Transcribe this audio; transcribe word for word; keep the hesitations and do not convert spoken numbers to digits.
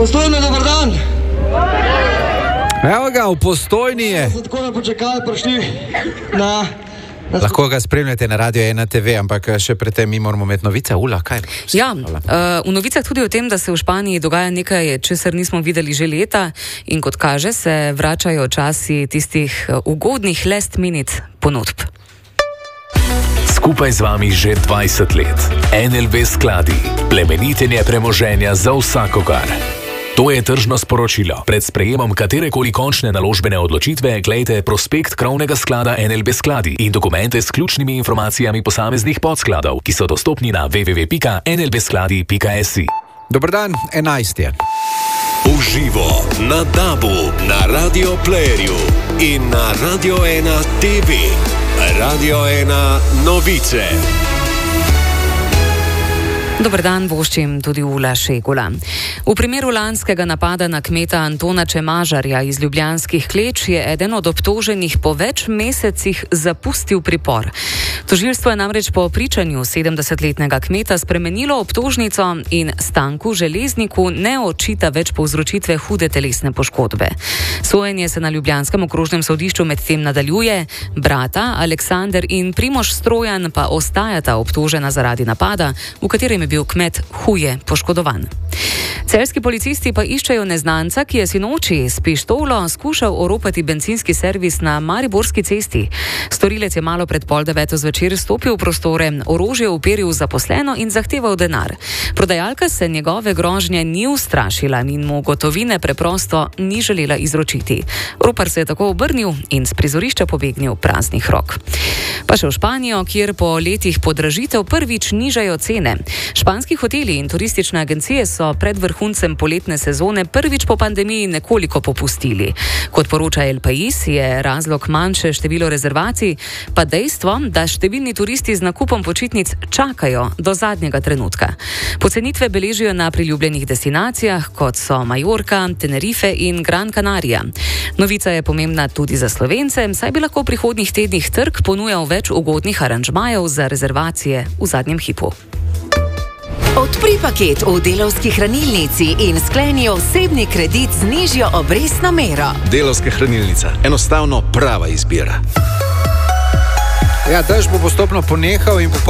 Postojno, dober dan. Evo ga, v Postojni je. Smo tako ne počakali, prišli na... na Lahko ga spremljate na Radio ena te ve, ampak še pred tem mi moramo imeti novice. Ula, kaj? Ja, uh, v novicah tudi o tem, da se v Španiji dogaja nekaj, česar nismo videli že leta in kot kaže, se vračajo časi tistih ugodnih last minute ponudb. Skupaj z vami že dvajset let. en el be skladi. Plemenitenje premoženja za vsakogar. To je tržno sporočilo. Pred sprejemom katerekoli končne naložbene odločitve glejte prospekt krovnega sklada en el be skladi in dokumente s ključnimi informacijami posameznih podskladov, ki so dostopni na w w w pika en el be skladi pika si. Dober dan, enajst je. Uživo na dabu, na Radio Playerju in na Radio ena te ve. Radio ena novice. Dober dan, voščim tudi Ula Šegula. V primeru lanskega napada na kmeta Antona Čemažarja iz Ljubljanskih Kleč je eden od obtoženih po več mesecih zapustil pripor. Tožilstvo je namreč po pričanju sedemdesetletnega kmeta spremenilo obtožnico in Stanku Železniku ne očita več povzročitve hude telesne poškodbe. Sojenje se na ljubljanskem okrožnem sodišču medtem nadaljuje, brata Aleksander in Primož Strojan pa ostajata obtožena zaradi napada, v katerem je bil kmet huje poškodovan. Celjski policisti pa iščejo neznanca, ki je sinoči s pištolo skušal oropati bencinski servis na Mariborski cesti. Storilec je malo pred pol deveto zvečer stopil v prostore, orožje uperil v zaposleno in zahteval denar. Prodajalka se njegove grožnje ni ustrašila in mu gotovine preprosto ni želela izročiti. Ropar se je tako obrnil in s prizorišča pobegnil praznih rok. Pa še v Španijo, kjer po letih podražitev prvič nižajo cene. Španski hoteli in turistične agencije so pred vrhuncem poletne sezone prvič po pandemiji nekoliko popustili. Kot poroča El País, je razlog manjše število rezervacij, pa dejstvo, da številni turisti z nakupom počitnic čakajo do zadnjega trenutka. Pocenitve beležijo na priljubljenih destinacijah, kot so Majorka, Tenerife in Gran Canaria. Novica je pomembna tudi za Slovence, saj bi lahko v prihodnjih tednih trg ponujal več ugodnih aranžmajev za rezervacije v zadnjem hipu. Odpri paket v Delavski hranilnici in skleni osebni kredit z nižjo obrestno mero. Delavska hranilnica. Enostavno prava izbira. Ja, dež bo postopno ponehal in bo